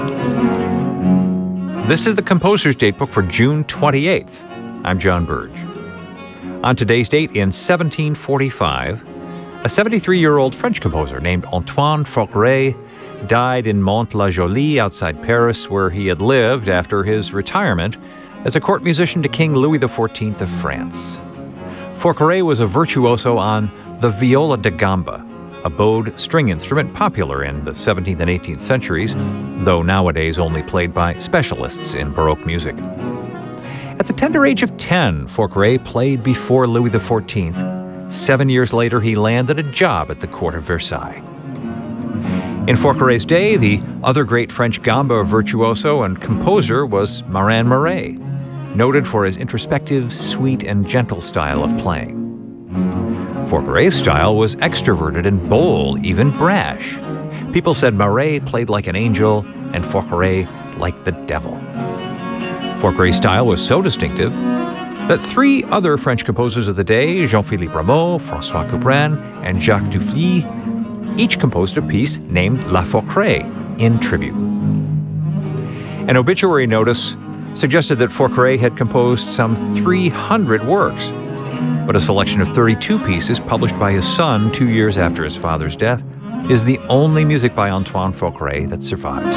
This is the Composer's Datebook for June 28th. I'm John Burge. On today's date in 1745, a 73-year-old French composer named Antoine Forqueray died in Mantes-la-Jolie outside Paris, where he had lived after his retirement as a court musician to King Louis XIV of France. Forqueray was a virtuoso on the viola da gamba, a bowed string instrument popular in the 17th and 18th centuries, though nowadays only played by specialists in Baroque music. At the tender age of 10, Forqueray played before Louis XIV. 7 years later, he landed a job at the court of Versailles. In Forqueray's day, the other great French gamba virtuoso and composer was Marin Marais, noted for his introspective, sweet, and gentle style of playing. Forqueray's style was extroverted and bold, even brash. People said Marais played like an angel and Forqueray like the devil. Forqueray's style was so distinctive that three other French composers of the day, Jean-Philippe Rameau, François Couperin, and Jacques Dufy, each composed a piece named La Forqueray in tribute. An obituary notice suggested that Forqueray had composed some 300 works, but a selection of 32 pieces published by his son 2 years after his father's death is the only music by Antoine Forqueray that survives.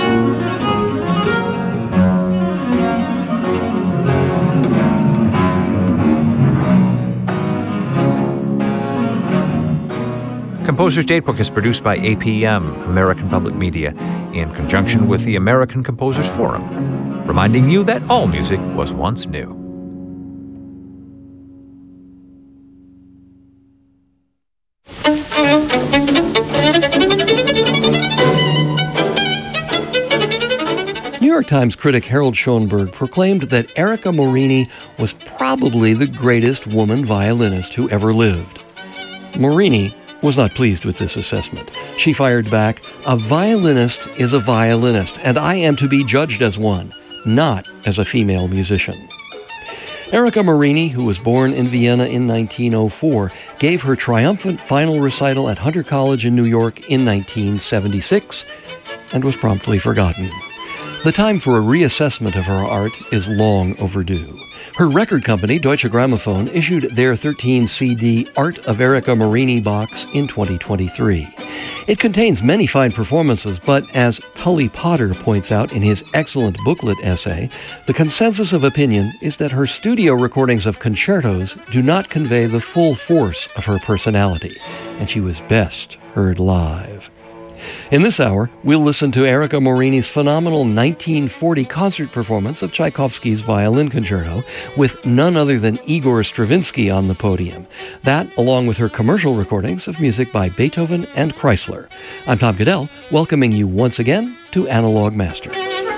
Composer's Datebook is produced by APM, American Public Media, in conjunction with the American Composers Forum, reminding you that all music was once new. New York Times critic Harold Schoenberg proclaimed that Erika Morini was probably the greatest woman violinist who ever lived. Morini was not pleased with this assessment. She fired back, "A violinist is a violinist, and I am to be judged as one, not as a female musician." Erika Morini, who was born in Vienna in 1904, gave her triumphant final recital at Hunter College in New York in 1976 and was promptly forgotten. The time for a reassessment of her art is long overdue. Her record company, Deutsche Grammophon, issued their 13-CD Art of Erika Morini box in 2023. It contains many fine performances, but as Tully Potter points out in his excellent booklet essay, the consensus of opinion is that her studio recordings of concertos do not convey the full force of her personality, and she was best heard live. In this hour, we'll listen to Erika Morini's phenomenal 1940 concert performance of Tchaikovsky's Violin Concerto with none other than Igor Stravinsky on the podium. That, along with her commercial recordings of music by Beethoven and Chrysler. I'm Tom Goodell, welcoming you once again to Analog Masters.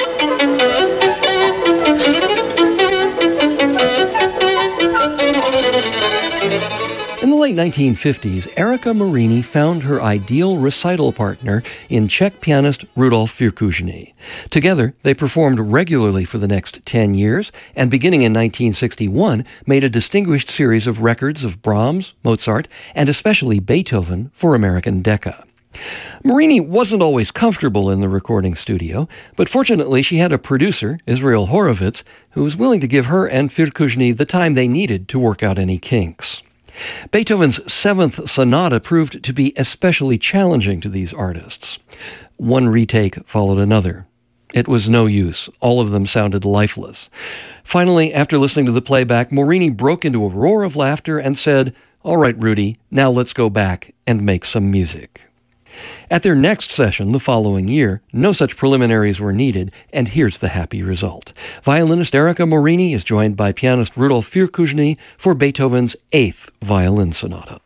In the late 1950s, Erika Morini found her ideal recital partner in Czech pianist Rudolf Firkužný. Together, they performed regularly for the next 10 years, and beginning in 1961, made a distinguished series of records of Brahms, Mozart, and especially Beethoven for American Decca. Morini wasn't always comfortable in the recording studio, but fortunately she had a producer, Israel Horovitz, who was willing to give her and Firkužný the time they needed to work out any kinks. Beethoven's Seventh Sonata proved to be especially challenging to these artists. One retake followed another. It was no use. All of them sounded lifeless. Finally, after listening to the playback, Morini broke into a roar of laughter and said, "All right, Rudy, now let's go back and make some music." At their next session the following year, no such preliminaries were needed, and here's the happy result. Violinist Erika Morini is joined by pianist Rudolf Firkužný for Beethoven's Eighth Violin Sonata.